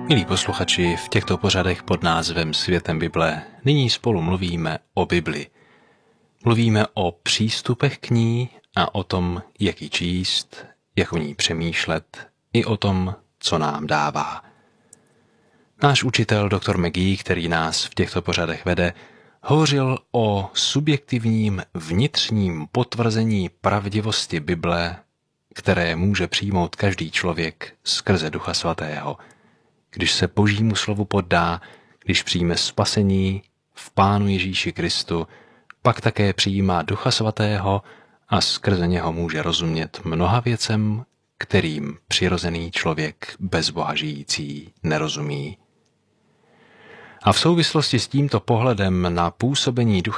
Milí posluchači, v těchto pořadech pod názvem Světem Bible nyní spolu mluvíme o Bibli. Mluvíme o přístupech k ní a o tom, jak ji číst, jak o ní přemýšlet, i o tom, co nám dává. Náš učitel dr. McGee, který nás v těchto pořadech vede, hovořil o subjektivním vnitřním potvrzení pravdivosti Bible, které může přijmout každý člověk skrze Ducha Svatého. Když se Božímu slovu poddá, když přijme spasení v Pánu Ježíši Kristu, pak také přijímá Ducha Svatého a skrze něho může rozumět mnoha věcem, kterým přirozený člověk bez Boha žijící nerozumí. A v souvislosti s tímto pohledem na působení Ducha